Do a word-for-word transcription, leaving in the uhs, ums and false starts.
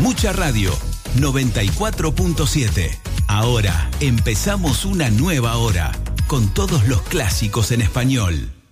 Mucha Radio, noventa y cuatro punto siete. Ahora empezamos una nueva hora con todos los clásicos en español.